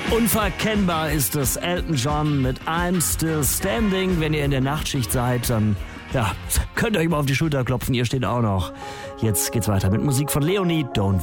Unverkennbar ist es. Elton John mit I'm Still Standing. Wenn ihr in der Nachtschicht seid, dann könnt ihr euch mal auf die Schulter klopfen. Ihr steht auch noch. Jetzt geht's weiter mit Musik von Leonie. Don't